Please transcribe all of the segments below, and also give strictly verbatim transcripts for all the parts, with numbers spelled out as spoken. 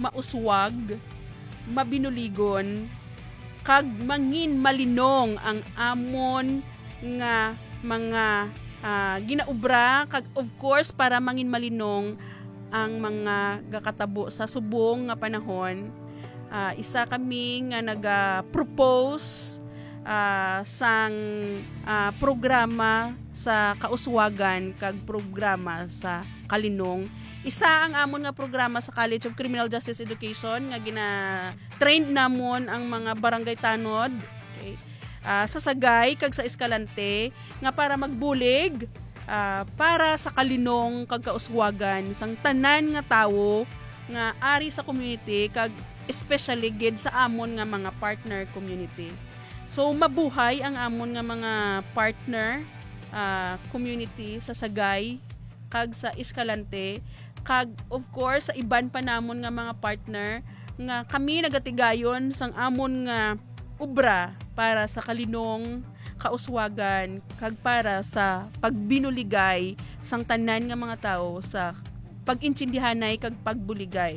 mauswag, mabinuligon, kag mangin malinong ang amon nga mga uh, ginaubra, kag of course para mangin malinong ang mga gakatabo sa subong nga panahon. Uh, isa kami nga naga-propose uh, sang uh, programa sa kauswagan kag programa sa kalinong. Isa ang amon nga programa sa College of Criminal Justice Education nga gina-train namon ang mga barangay tanod, okay, uh, sa Sagay kag sa Escalante nga para magbulig uh, para sa kalinong kag kauswagan sang tanan nga tawo nga ari sa community kag especially gid sa amon nga mga partner community. So mabuhay ang amon nga mga partner uh, community sa Sagay kag sa Escalante, kag of course sa iban pa namon nga mga partner nga kami nagatigayon sang amon nga ubra para sa kalinong, kauswagan kag para sa pagbinuligay sang tanan nga mga tao sa pag-intindihanay kag pagbuligay.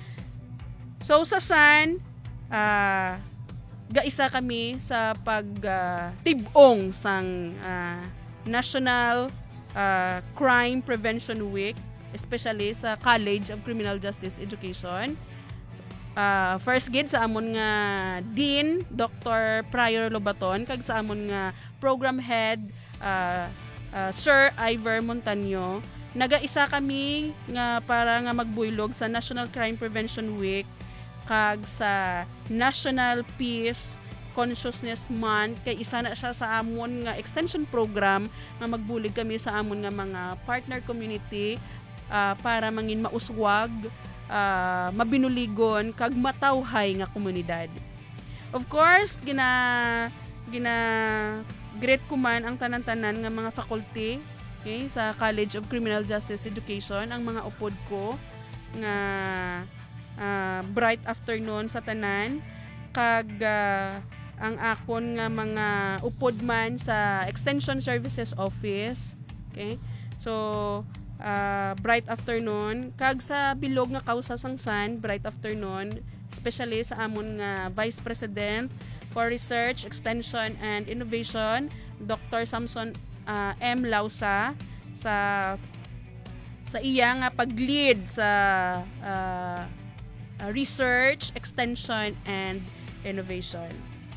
So sa S A N, uh, gaisa kami sa pag-tibong uh, sang uh, National uh, Crime Prevention Week, especially sa College of Criminal Justice Education. Uh, first gid sa amon nga Dean, Doctor Prior Lobaton, kag sa amon nga Program Head, uh, uh, Sir Iver Montaño. Nagaisa kami nga para nga magbuylog sa National Crime Prevention Week kag sa National Peace Consciousness Month, kay isa na siya sa amon nga extension program nga magbulig kami sa amon nga mga partner community uh, para mangin mauswag, uh, mabinuligon kag matawhay nga komunidad. Of course, gina gina great ko man ang tanan-tanan nga mga faculty, okay, sa College of Criminal Justice Education, ang mga upod ko nga uh, bright afternoon sa tanan, kag uh, ang akon nga mga upod man sa Extension Services Office, okay, so uh, bright afternoon, kag sa bilog nga kausa sang S A N, bright afternoon, especially sa amon nga Vice President for Research, Extension and Innovation, Doctor Samson uh, M. Lausa, sa sa iya nga pag-lead sa uh, uh, research, extension and innovation.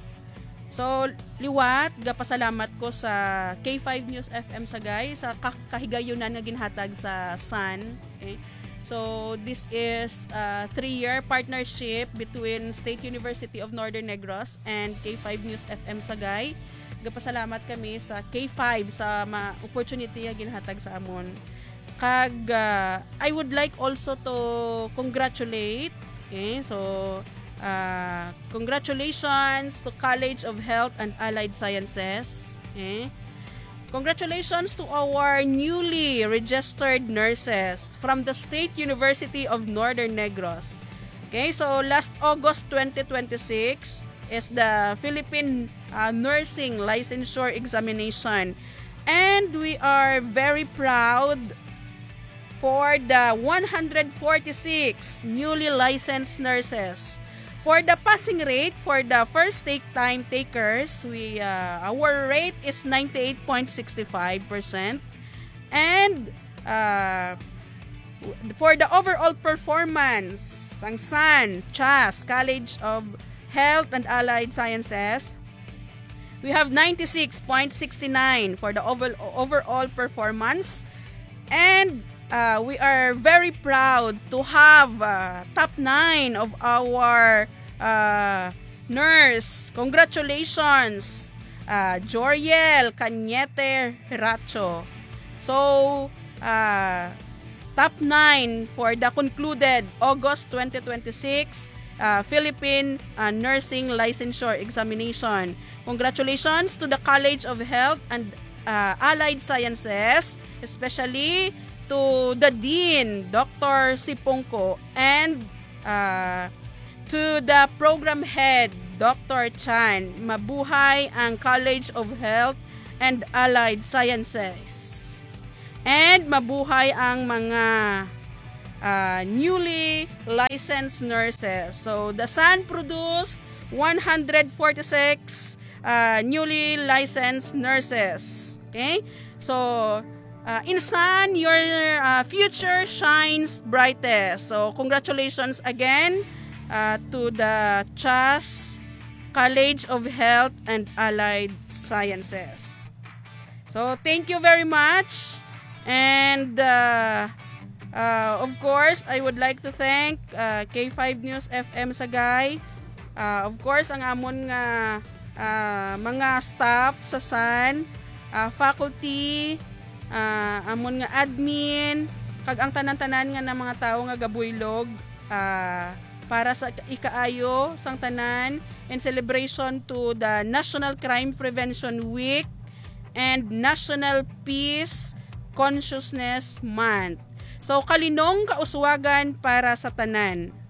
So liwat gapasalamat ko sa K five News F M Sagay sa kahigayunan nga ginhatag sa S A N, okay? So this is a three-year partnership between State University of Northern Negros and K five News F M Sagay. Gapasalamat kami sa K five sa ma opportunity nga ginhatag sa amon. Kag uh, I would like also to congratulate, okay? So uh, congratulations to College of Health and Allied Sciences, okay? Congratulations to our newly registered nurses from the State University of Northern Negros. Okay, so last August twenty twenty-six is the Philippine uh, Nursing Licensure Examination, and we are very proud for the one hundred forty-six newly licensed nurses. For the passing rate for the first take time takers, we uh, our rate is ninety-eight point six five percent, and uh, for the overall performance, ang S A N, C H A S, College of Health and Allied Sciences, we have ninety-six point six nine for the over, overall performance, and uh, we are very proud to have uh, top nine of our uh, nurse. Congratulations, uh, Joriel Cañete Heracho. So, uh, top nine for the concluded August twenty twenty-six uh, Philippine uh, Nursing Licensure Examination. Congratulations to the College of Health and uh, Allied Sciences, especially to the Dean, Doctor Sipongko, and uh, to the Program Head, Doctor Chan. Mabuhay ang College of Health and Allied Sciences. And mabuhay ang mga uh, newly licensed nurses. So the S A N produced one hundred forty-six uh, newly licensed nurses. Okay? So uh, in S A N, your uh, future shines brightest. So congratulations again uh, to the C H A S, College of Health and Allied Sciences. So thank you very much. And uh, uh, of course, I would like to thank uh, K five News F M Sagay. Uh, of course, ang amon nga uh, mga staff sa S A N, uh, faculty, uh, amon nga admin, kag ang tanan-tanan nga ng mga tao nga gabuylog uh, para sa ikaayo sang tanan in celebration to the National Crime Prevention Week and National Peace Consciousness Month. So kalinong kauswagan para sa tanan.